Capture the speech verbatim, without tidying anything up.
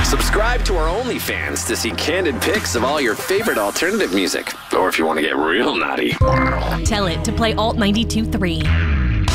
Subscribe to our OnlyFans to see candid pics of all your favorite alternative music. Or if you want to get real naughty, Tell it to play Alt ninety-two point three.